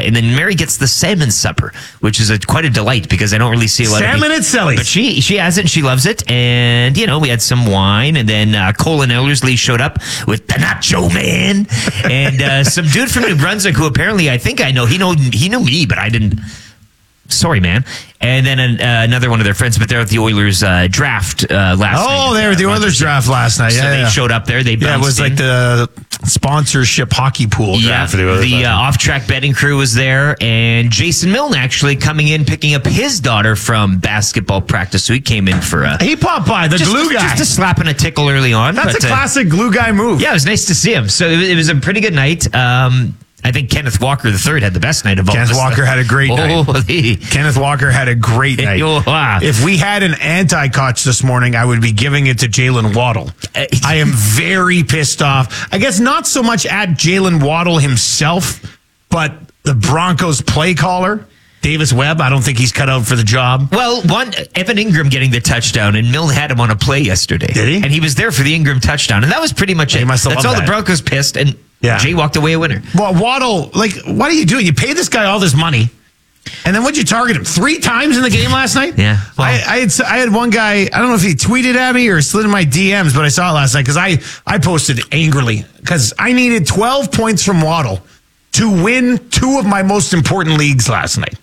and then Mary gets the salmon supper, which is quite a delight because I don't really see a lot salmon of at Selly's. But she has it and she loves it. And, we had some wine, and then Colin Ellerslie showed up with the Nacho Man and some dude from New Brunswick who apparently I think I know. He knew me, but I didn't. Sorry, man. And then another one of their friends, but they're at the Oilers draft last night. Oh, they were at the Oilers draft last night. So they showed up there. They it was like the sponsorship hockey pool draft for the Oilers. The off-track betting crew was there, and Jason Milne actually coming in, picking up his daughter from basketball practice. So he came in for he popped by, the glue guy. Just a slap and a tickle early on. That's a classic glue guy move. Yeah, it was nice to see him. So it was a pretty good night. I think Kenneth Walker III had the best night of all. Kenneth Walker had a great night. Kenneth Walker had a great night. If we had an anti-Koch this morning, I would be giving it to Jalen Waddle. I am very pissed off. I guess not so much at Jalen Waddle himself, but the Broncos play caller, Davis Webb. I don't think he's cut out for the job. Well, Evan Ingram getting the touchdown, and Milne had him on a play yesterday. Did he? And he was there for the Ingram touchdown, and that was pretty much it. That's all the Broncos pissed, and Jay walked away a winner. Well, Waddle, what are you doing? You pay this guy all this money, and then what'd you target him 3 times in the game last night? Yeah. Well, I had one guy, I don't know if he tweeted at me or slid in my DMs, but I saw it last night because I posted angrily because I needed 12 points from Waddle to win 2 of my most important leagues last night.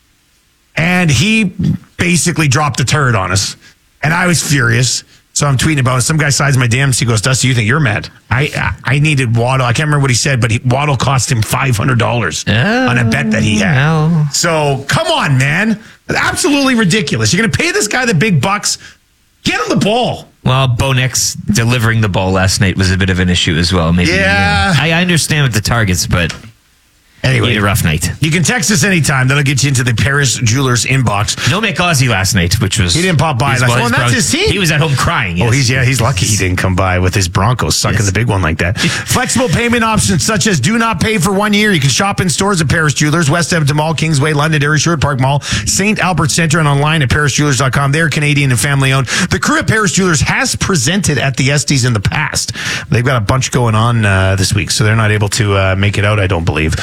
And he basically dropped a turd on us. And I was furious. So I'm tweeting about it. Some guy sides my DMs. He goes, Dusty, you think you're mad? I needed Waddle. I can't remember what he said, but Waddle cost him $500 on a bet that he had. No. So come on, man. Absolutely ridiculous. You're going to pay this guy the big bucks. Get him the ball. Well, Bo Nix delivering the ball last night was a bit of an issue as well. Maybe. Yeah. I understand with the targets, but anyway, he had a rough night. You can text us anytime. That'll get you into the Paris Jewelers inbox. No Mick Ozzie last night, which was... He didn't pop by. That's his team. He was at home crying. Yes. Oh, he's lucky he didn't come by with his Broncos sucking the big one like that. Flexible payment options such as do not pay for 1 year. You can shop in stores at Paris Jewelers, West Edmonton Mall, Kingsway, Londonderry, Sherwood Park Mall, St. Albert Centre, and online at parisjewelers.com. They're Canadian and family owned. The crew at Paris Jewelers has presented at the Estes in the past. They've got a bunch going on this week, so they're not able to make it out, I don't believe.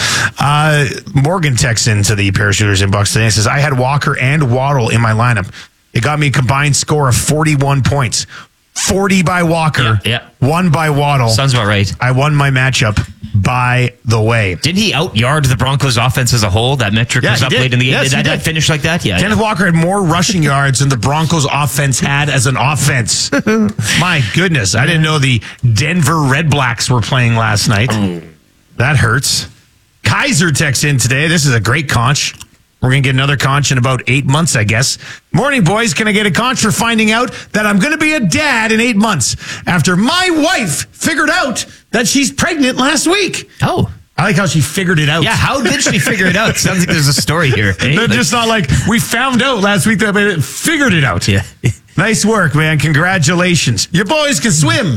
Morgan texts into the Paris Jewelers inbox today and says, I had Walker and Waddle in my lineup. It got me a combined score of 41 points. 40 by Walker, 1 by Waddle. Sounds about right. I won my matchup, by the way. Didn't he out-yard the Broncos offense as a whole? That metric was up late in the game. Yes, did that finish like that? Yeah. Kenneth Walker had more rushing yards than the Broncos offense had as an offense. My goodness. I didn't know the Denver Red Blacks were playing last night. That hurts. Kaiser texts in today. This is a great conch. We're going to get another conch in about 8 months, I guess. Morning, boys. Can I get a conch for finding out that I'm going to be a dad in 8 months after my wife figured out that she's pregnant last week? Oh. I like how she figured it out. Yeah, how did she figure it out? Sounds like there's a story here. They're just not like, we found out last week that we figured it out. Yeah. Nice work, man. Congratulations. Your boys can swim.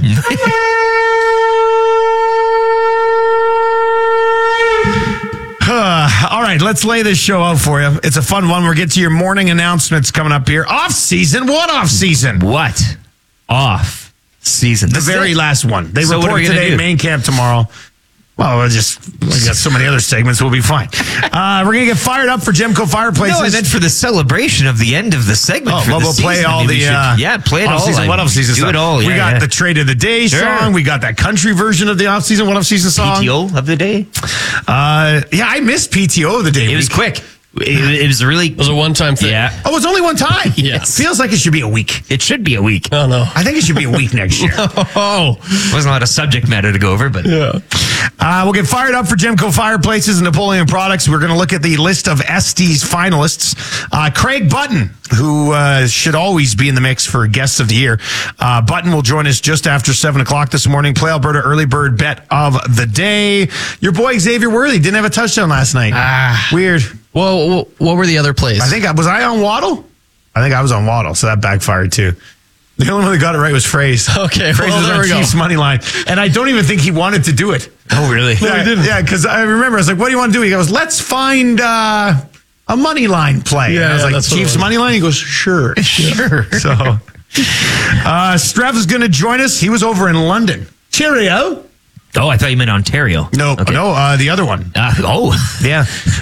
All right, let's lay this show out for you. It's a fun one. We'll get to your morning announcements coming up here. Off season? What off season? What? Off season. The very last one. They report today, main camp tomorrow. Well, we got so many other segments, we'll be fine. We're going to get fired up for Gemco Fireplaces. No, and then for the celebration of the end of the segment. We'll play all the... play it all. What off-season stuff? Do it all, we got the Trade of the Day song. We got that country version of the off-season, what off-season song. PTO of the day? I missed PTO of the day. It was quick. It was really... It was a one-time thing. Yeah. Oh, it was only one time? Yes. Feels like it should be a week. It should be a week. Oh, no. I think it should be a week next year. Wasn't a lot of subject matter to go over, but... Yeah. We'll get fired up for Gemco Fireplaces and Napoleon Products. We're going to look at the list of Estes finalists. Craig Button, who should always be in the mix for Guests of the Year. Button will join us just after 7 o'clock this morning. Play Alberta early bird bet of the day. Your boy Xavier Worthy didn't have a touchdown last night. Weird. Well, what were the other plays? Was I on Waddle? I think I was on Waddle, so that backfired too. The only one that got it right was Fraze. Okay, Fraze was on Chiefs money line, and I don't even think he wanted to do it. Oh, really? No, he didn't. Yeah, because I remember I was like, "What do you want to do?" He goes, "Let's find a money line play." Yeah, and I was like, "Chiefs money line." He goes, "Sure, sure." So, Strev is going to join us. He was over in London. Cheerio. Oh, I thought you meant Ontario. No, the other one. Yeah.